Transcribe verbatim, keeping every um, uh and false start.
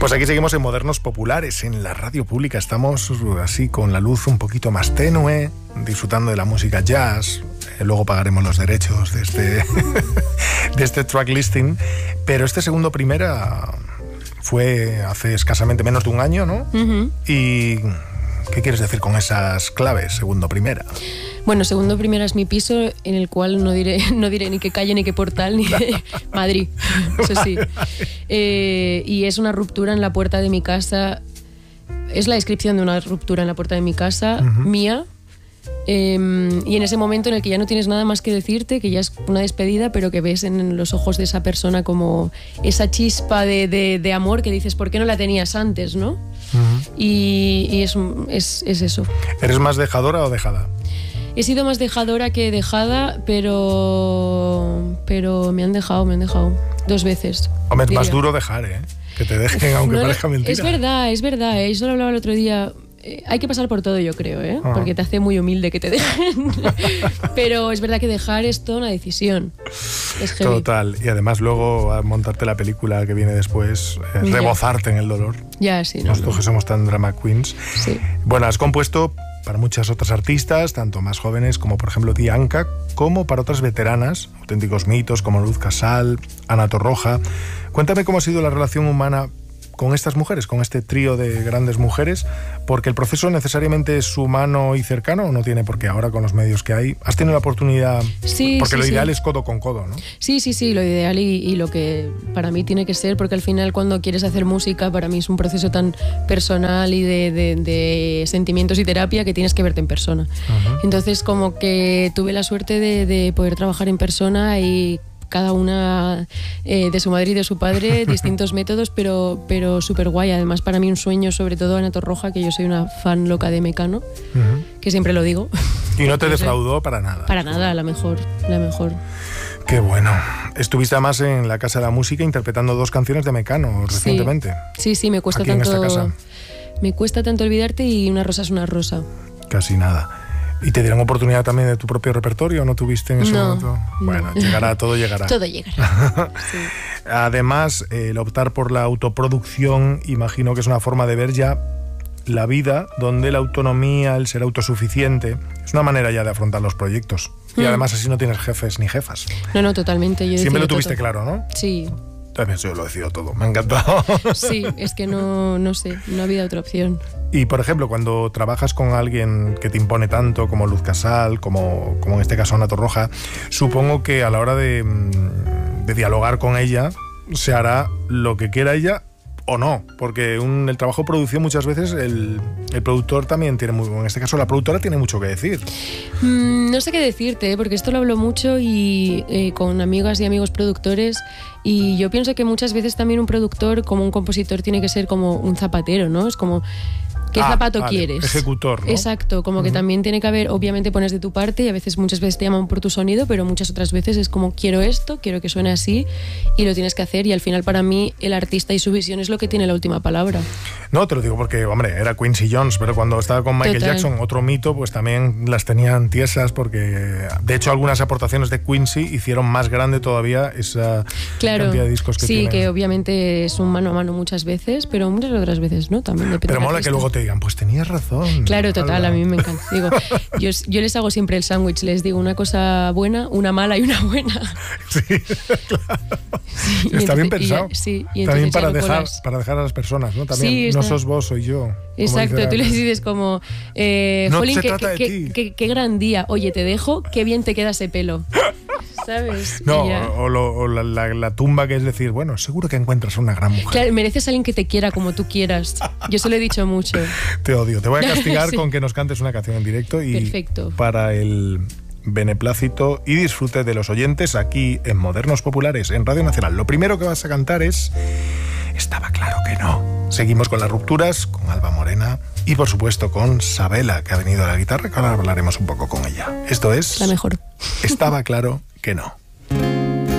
Pues aquí seguimos en Modernos Populares, en la radio pública. Estamos así con la luz un poquito más tenue, disfrutando de la música jazz. Eh, luego pagaremos los derechos de este, de este track listing. Pero este segundo primera fue hace escasamente menos de un año, ¿no? Uh-huh. Y ¿qué quieres decir con esas claves, segundo primera? Bueno, segundo primera es mi piso, en el cual no diré, no diré ni qué calle, ni qué portal, ni Madrid, eso sí. Eh, y es una ruptura en la puerta de mi casa. Es la descripción de una ruptura en la puerta de mi casa, uh-huh. mía. Eh, y en ese momento en el que ya no tienes nada más que decirte, que ya es una despedida, pero que ves en los ojos de esa persona como esa chispa de, de, de amor que dices, ¿por qué no la tenías antes, no? Uh-huh. Y, y es, es, es eso. ¿Eres más dejadora o dejada? He sido más dejadora que dejada, pero pero me han dejado, me han dejado dos veces. Hombre, es más duro dejar, ¿eh? Que te dejen, aunque no, parezca mentira. Es verdad, es verdad, ¿eh? Eso lo hablaba el otro día. Eh, hay que pasar por todo, yo creo, ¿eh? Uh-huh. Porque te hace muy humilde que te dejen. Pero es verdad que dejar es toda una decisión. Es heavy. Total. Y además luego a montarte la película que viene después, eh, rebozarte en el dolor. Ya, sí. No, Nosotros no. que somos tan drama queens. Sí. Bueno, has compuesto para muchas otras artistas, tanto más jóvenes como por ejemplo Dianca, como para otras veteranas, auténticos mitos como Luz Casal, Ana Torroja. Cuéntame cómo ha sido la relación humana con estas mujeres, con este trío de grandes mujeres, porque el proceso necesariamente es humano y cercano, o no tiene por qué ahora con los medios que hay. ¿Has tenido la oportunidad? Sí, porque sí, lo ideal sí. es codo con codo, ¿no? Sí, sí, sí, lo ideal y, y lo que para mí tiene que ser, porque al final cuando quieres hacer música, para mí es un proceso tan personal y de, de, de sentimientos y terapia que tienes que verte en persona. Uh-huh. Entonces como que tuve la suerte de, de poder trabajar en persona y cada una eh, de su madre y de su padre, distintos métodos, pero, pero súper guay. Además, para mí un sueño, sobre todo Ana Torroja, que yo soy una fan loca de Mecano, uh-huh. que siempre lo digo. ¿Y no te defraudó para nada? Para nada, la mejor, la mejor. Qué bueno. Estuviste además en la Casa de la Música interpretando dos canciones de Mecano recientemente. Sí, sí, sí me cuesta Aquí tanto. En esta casa. Me cuesta tanto olvidarte y Una rosa es una rosa. Casi nada. ¿Y te dieron oportunidad también de tu propio repertorio o no tuviste en ese no, momento? Bueno, no. llegará, todo llegará. Todo llegará. Sí. Además, el optar por la autoproducción, imagino que es una forma de ver ya la vida donde la autonomía, el ser autosuficiente, es una manera ya de afrontar los proyectos. Mm. Y además así no tienes jefes ni jefas. No, no, totalmente. Yo Siempre lo tuviste todo. claro, ¿no? Sí. También yo lo decido todo, me ha encantado. Sí, es que no, no sé, no había otra opción. Y, por ejemplo, cuando trabajas con alguien que te impone tanto, como Luz Casal, como, como en este caso Ana Torroja, supongo que a la hora de, de dialogar con ella, se hará lo que quiera ella o no, porque un, el trabajo de producción muchas veces el, el productor también tiene muy, en este caso la productora tiene mucho que decir. Mm, no sé qué decirte, porque esto lo hablo mucho y eh, con amigas y amigos productores, y yo pienso que muchas veces también un productor, como un compositor, tiene que ser como un zapatero, ¿no? Es como ¿qué ah, zapato vale, quieres? Ejecutor, ¿no? Exacto, como uh-huh. que también tiene que haber, obviamente pones de tu parte y a veces, muchas veces te llaman por tu sonido, pero muchas otras veces es como quiero esto, quiero que suene así y lo tienes que hacer, y al final para mí el artista y su visión es lo que tiene la última palabra. No, te lo digo porque, hombre, era Quincy Jones, pero cuando estaba con Michael Total. Jackson, otro mito, pues también las tenían tiesas porque, de hecho, algunas aportaciones de Quincy hicieron más grande todavía esa claro, cantidad de discos que sí, tienen. Sí, que obviamente es un mano a mano muchas veces, pero muchas otras veces no, también depende. Pero mola que luego te digan, pues tenías razón. Claro, total, a mí me encanta. Digo, yo, yo les hago siempre el sándwich, les digo una cosa buena, una mala y una buena. Sí, claro. Sí, está entonces, bien pensado. Y, sí, y también para dejar, para dejar a las personas, ¿no? También sí, no está... sos vos, soy yo. Exacto, tú les dices como, eh, no Jolín, se qué, trata de qué, ti. Qué, qué gran día, oye, te dejo, qué bien te queda ese pelo. ¿Sabes? No, o, lo, o la, la, la tumba, que es decir, bueno, seguro que encuentras una gran mujer. Claro, mereces a alguien que te quiera como tú quieras. Yo se lo he dicho mucho. Te odio. Te voy a castigar sí. con que nos cantes una canción en directo y perfecto. Para el beneplácito y disfrute de los oyentes aquí en Modernos Populares, en Radio Nacional. Lo primero que vas a cantar es Estaba claro que no. Seguimos con las rupturas, con Alba Morena y, por supuesto, con Sabela, que ha venido a la guitarra, que ahora hablaremos un poco con ella. Esto es... La mejor. Estaba claro que no.